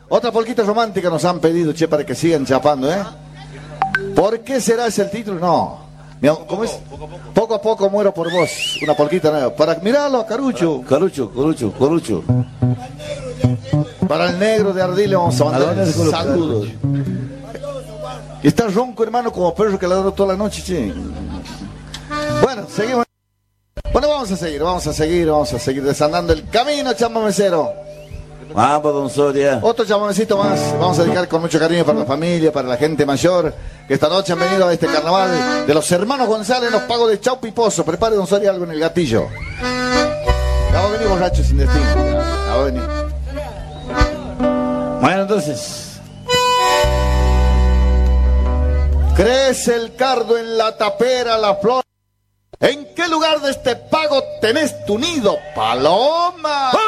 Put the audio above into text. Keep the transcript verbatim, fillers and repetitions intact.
Otra polquita romántica nos han pedido, che, para que sigan chapando, ¿eh? ¿Por qué será ese el título? No. ¿Cómo es? Poco a poco. Poco a poco muero por vos. Una polquita nueva. Para mirarlo, Carucho. Carucho, Carucho, Carucho. Para el negro de Ardile vamos a mandar saludos. Y está ronco, hermano, como perro que ladró toda la noche, che. Bueno, seguimos. Bueno, vamos a seguir, vamos a seguir, vamos a seguir desandando el camino, chamamecero. Vamos, don Soria. Otro chamamecito más. Vamos a dedicar con mucho cariño para la familia, para la gente mayor, que esta noche han venido a este carnaval de los hermanos González, los pagos de Chau Piposo. Prepare, don Soria, algo en el gatillo. Ya va a venir borracho sin destino. Ya va a venir. Bueno, entonces. Crece el cardo en la tapera, la flor. ¿En qué lugar de este pago tenés tu nido, paloma?